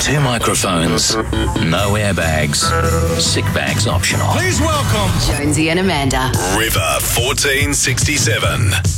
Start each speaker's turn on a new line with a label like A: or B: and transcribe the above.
A: 2 microphones, no airbags, sick bags optional.
B: Please welcome
C: Jonesy and Amanda.
D: River 1467.